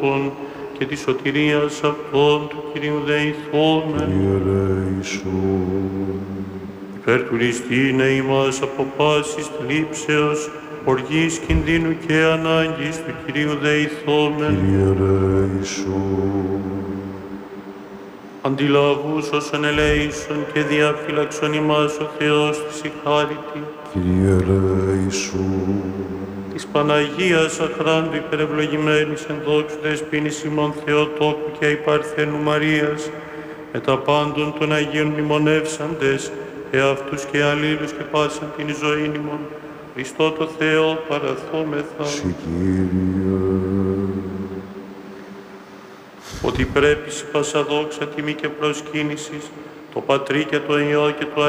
αυτών και της σωτηρίας αυτών του Κυρίου δεηθόμεν. Κύριε ελέησον. Υπέρ του ληστήνε ημάς από πάσης θλίψεως, οργής, κινδύνου και ανάγκης του Κυρίου δεηθόμεν. Κύριε ελέησον. Αντιλαβούς όσων ελέησον και διαφύλαξον ημάς ο Θεός της ηχάρητη. Κύριε ελέησον. Της Παναγίας αχράντου υπερευλογημένης εν δόξου δεσποίνης ημών Θεοτόκου και υπαρθένου Μαρίας, με τα πάντων των Αγίων μνημονεύσαντες, εαυτούς και αλλήλους και πάσαν την ζωήν ημών, Χριστό το Θεό παραθόμεθα. Συ Κύριε. Ότι πρέπει σε πάσα δόξα, τιμή και προσκύνησης, το Πατρί και το Υιό και το